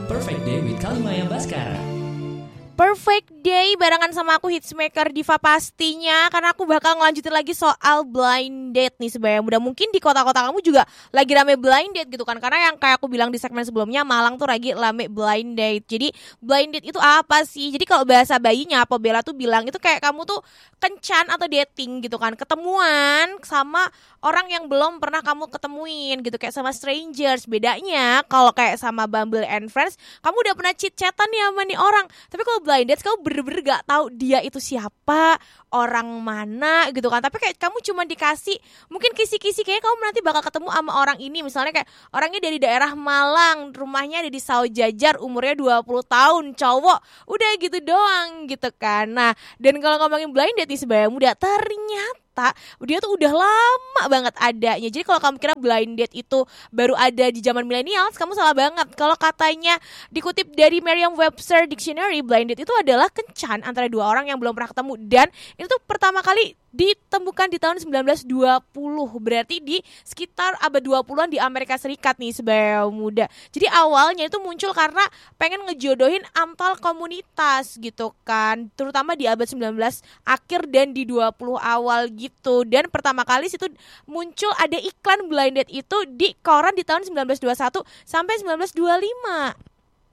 Perfect Day with Kalimaya Baskara. Perfect Day barengan sama aku Hitsmaker Diva pastinya. Karena aku bakal ngelanjutin lagi soal blind date nih sebenarnya. Mudah mungkin di kota-kota kamu juga lagi rame blind date gitu kan. Karena yang kayak aku bilang di segmen sebelumnya, Malang tuh lagi rame blind date. Jadi blind date itu apa sih? Jadi kalau bahasa bayinya apa Bella tuh bilang itu kayak kamu tuh kencan atau dating gitu kan. Ketemuan sama orang yang belum pernah kamu ketemuin gitu. Kayak sama strangers. Bedanya kalau kayak sama Bumble and Friends, kamu udah pernah chit-chatan nih sama nih orang. Tapi kalau blind date kamu bener-bener gak tahu dia itu siapa, orang mana gitu kan. Tapi kayak kamu cuma dikasih mungkin kisi-kisi, kayak kamu nanti bakal ketemu sama orang ini. Misalnya kayak orangnya dari daerah Malang, rumahnya ada di Saujajar, umurnya 20 tahun, cowok. Udah gitu doang gitu kan. Nah, dan kalau ngomongin blind date nih sebenarnya mudah, ternyata dia tuh udah lama banget adanya. Jadi kalau kamu kira blind date itu baru ada di zaman millennials, kamu salah banget. Kalau katanya dikutip dari Merriam-Webster Dictionary, blind date itu adalah kencan antara dua orang yang belum pernah ketemu. Dan itu tuh pertama kali ditemukan di tahun 1920. Berarti di sekitar abad 20-an di Amerika Serikat nih sebenarnya muda. Jadi awalnya itu muncul karena pengen ngejodohin antar komunitas gitu kan. Terutama di abad 19 akhir dan di 20 awal gitu. Dan pertama kali situ muncul ada iklan blind date itu di koran di tahun 1921 sampai 1925.